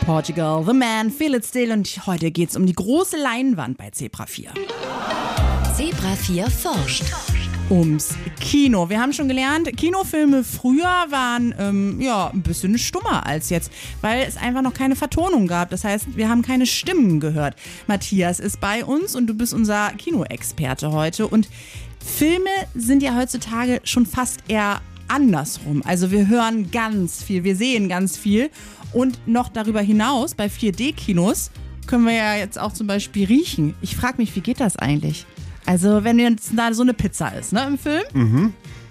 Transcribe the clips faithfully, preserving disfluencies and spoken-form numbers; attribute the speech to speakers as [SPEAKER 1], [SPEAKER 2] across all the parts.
[SPEAKER 1] Portugal, The Man, Feel It Still und heute geht's um die große Leinwand bei Zebra vier.
[SPEAKER 2] Zebra vier forscht.
[SPEAKER 1] Ums Kino. Wir haben schon gelernt, Kinofilme früher waren ähm, ja, ein bisschen stummer als jetzt, weil es einfach noch keine Vertonung gab. Das heißt, wir haben keine Stimmen gehört. Matthias ist bei uns und du bist unser Kinoexperte heute. Und Filme sind ja heutzutage schon fast eher andersrum. Also wir hören ganz viel, wir sehen ganz viel. Und noch darüber hinaus, bei vier D-Kinos, können wir ja jetzt auch zum Beispiel riechen. Ich frage mich, wie geht das eigentlich? Also wenn jetzt da so eine Pizza ist, ne, im Film,
[SPEAKER 3] Mhm.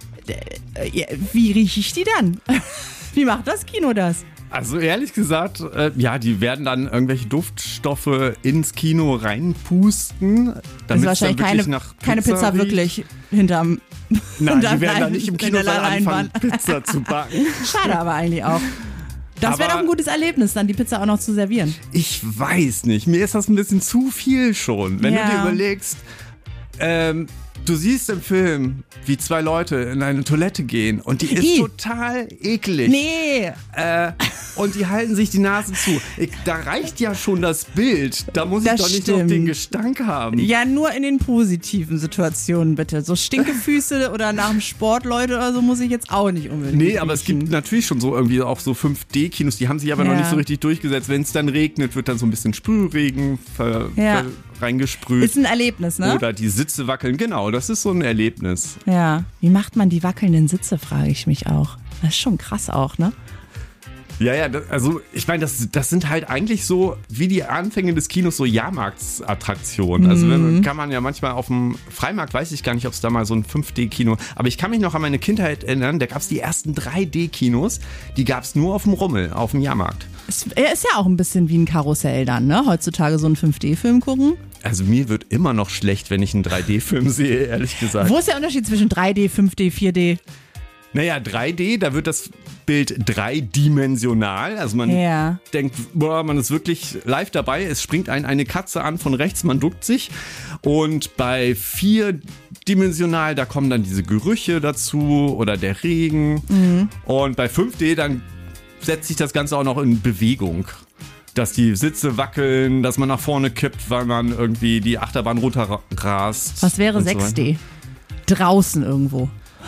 [SPEAKER 1] wie rieche ich die dann? Wie macht das Kino das?
[SPEAKER 3] Also ehrlich gesagt, äh, ja, die werden dann irgendwelche Duftstoffe ins Kino reinpusten,
[SPEAKER 1] Das ist
[SPEAKER 3] damit es
[SPEAKER 1] wahrscheinlich
[SPEAKER 3] dann wirklich
[SPEAKER 1] keine,
[SPEAKER 3] nach Pizza
[SPEAKER 1] keine Pizza
[SPEAKER 3] riecht.
[SPEAKER 1] wirklich hinterm
[SPEAKER 3] Nein,
[SPEAKER 1] hinterm
[SPEAKER 3] die werden dann
[SPEAKER 1] Lein-
[SPEAKER 3] nicht im
[SPEAKER 1] in
[SPEAKER 3] Kino
[SPEAKER 1] der
[SPEAKER 3] dann anfangen,
[SPEAKER 1] Leinwand.
[SPEAKER 3] Pizza zu backen.
[SPEAKER 1] Schade aber eigentlich auch. Das wäre
[SPEAKER 3] Aber-
[SPEAKER 1] doch ein gutes Erlebnis, dann die Pizza auch noch zu servieren.
[SPEAKER 3] Ich weiß nicht, mir ist das ein bisschen zu viel schon. Wenn
[SPEAKER 1] Ja.
[SPEAKER 3] du dir überlegst, ähm, du siehst im Film, wie zwei Leute in eine Toilette gehen und die ist
[SPEAKER 1] I.
[SPEAKER 3] total eklig.
[SPEAKER 1] Nee,
[SPEAKER 3] Äh, und die halten sich die Nase zu. Ich, da reicht ja schon das Bild. Da muss
[SPEAKER 1] Das
[SPEAKER 3] ich doch nicht noch
[SPEAKER 1] stimmt.
[SPEAKER 3] den Gestank haben.
[SPEAKER 1] ja nur in den positiven Situationen bitte. So Stinkefüße oder nach dem Sport, Leute, oder so muss ich jetzt auch nicht unbedingt
[SPEAKER 3] Nee, aber es
[SPEAKER 1] riechen.
[SPEAKER 3] gibt natürlich schon so irgendwie auch so fünf D-Kinos, die haben sich aber
[SPEAKER 1] Ja.
[SPEAKER 3] noch nicht so richtig durchgesetzt. Wenn es dann regnet, wird dann so ein bisschen Sprühregen ver,
[SPEAKER 1] Ja.
[SPEAKER 3] ver, reingesprüht.
[SPEAKER 1] Ist ein Erlebnis, ne?
[SPEAKER 3] Oder die Sitze wackeln. Genau, das ist so ein Erlebnis.
[SPEAKER 1] Ja. Wie macht man die wackelnden Sitze, frage ich mich auch. Das ist schon krass auch, ne?
[SPEAKER 3] Ja, ja, das, also ich meine, das, das sind halt eigentlich so wie die Anfänge des Kinos so Jahrmarktsattraktionen. Also wenn, kann man ja manchmal auf dem Freimarkt, weiß ich gar nicht, ob es da mal so ein fünf D-Kino, aber ich kann mich noch an meine Kindheit erinnern, da gab es die ersten drei D-Kinos, die gab es nur auf dem Rummel, auf dem Jahrmarkt.
[SPEAKER 1] Es ist ja auch ein bisschen wie ein Karussell dann, ne? Heutzutage so einen fünf D-Film gucken.
[SPEAKER 3] Also mir wird immer noch schlecht, wenn ich einen drei D-Film sehe, ehrlich gesagt.
[SPEAKER 1] Wo ist der Unterschied zwischen drei D, fünf D, vier D?
[SPEAKER 3] Naja, drei D, da wird das Bild dreidimensional. Also man
[SPEAKER 1] Ja.
[SPEAKER 3] denkt, boah, man ist wirklich live dabei. Es springt einen eine Katze an von rechts, man duckt sich. Und bei vierdimensional, da kommen dann diese Gerüche dazu oder der Regen.
[SPEAKER 1] Mhm.
[SPEAKER 3] Und bei fünf D, dann setzt sich das Ganze auch noch in Bewegung. Dass die Sitze wackeln, dass man nach vorne kippt, weil man irgendwie die Achterbahn runterrast.
[SPEAKER 1] Was wäre
[SPEAKER 3] und so
[SPEAKER 1] sechs
[SPEAKER 3] weiter.
[SPEAKER 1] D? Draußen irgendwo.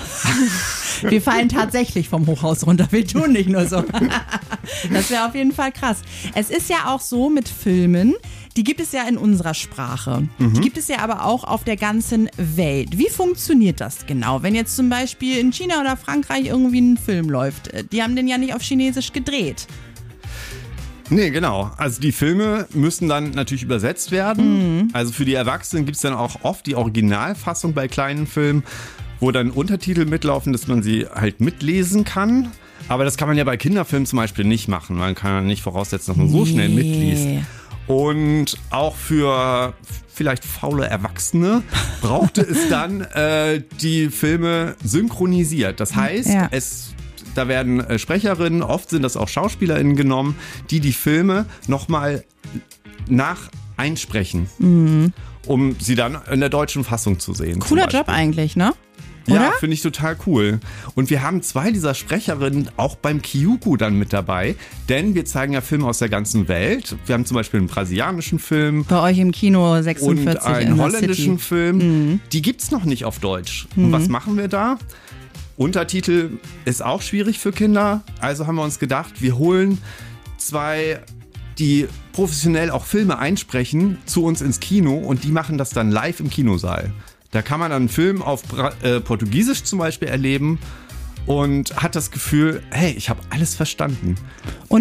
[SPEAKER 1] Wir fallen tatsächlich vom Hochhaus runter. Wir tun nicht nur so. Das wäre auf jeden Fall krass. Es ist ja auch so mit Filmen, die gibt es ja in unserer Sprache. Die gibt es ja aber auch auf der ganzen Welt. Wie funktioniert das genau? Wenn jetzt zum Beispiel in China oder Frankreich irgendwie ein Film läuft, die haben den ja nicht auf Chinesisch gedreht.
[SPEAKER 3] Nee, genau. Also die Filme müssen dann natürlich übersetzt werden.
[SPEAKER 1] Mhm.
[SPEAKER 3] Also für die Erwachsenen gibt es dann auch oft die Originalfassung bei kleinen Filmen, wo dann Untertitel mitlaufen, dass man sie halt mitlesen kann. Aber das kann man ja bei Kinderfilmen zum Beispiel nicht machen. Man kann ja nicht voraussetzen, dass man so schnell
[SPEAKER 1] Nee.
[SPEAKER 3] mitliest. Und auch für vielleicht faule Erwachsene brauchte es dann äh, die Filme synchronisiert. Das heißt,
[SPEAKER 1] Ja.
[SPEAKER 3] es da werden äh, Sprecherinnen, oft sind das auch SchauspielerInnen genommen, die die Filme nochmal nach einsprechen, um sie dann in der deutschen Fassung zu sehen. zum
[SPEAKER 1] Cooler
[SPEAKER 3] Beispiel.
[SPEAKER 1] Job eigentlich, ne?
[SPEAKER 3] Ja,
[SPEAKER 1] Oder?
[SPEAKER 3] finde ich total cool. Und wir haben zwei dieser Sprecherinnen auch beim Kyuku dann mit dabei, denn wir zeigen ja Filme aus der ganzen Welt. Wir haben zum Beispiel einen brasilianischen Film
[SPEAKER 1] Bei euch im Kino
[SPEAKER 3] und
[SPEAKER 1] sechsundvierzig
[SPEAKER 3] einen
[SPEAKER 1] in der
[SPEAKER 3] holländischen
[SPEAKER 1] City.
[SPEAKER 3] Film. Die gibt's noch nicht auf Deutsch. Und was machen wir da? Untertitel ist auch schwierig für Kinder. Also haben wir uns gedacht, wir holen zwei, die professionell auch Filme einsprechen, zu uns ins Kino und die machen das dann live im Kinosaal. Da kann man dann einen Film auf Bra- äh, Portugiesisch zum Beispiel erleben und hat das Gefühl, hey, ich habe alles verstanden.
[SPEAKER 1] Und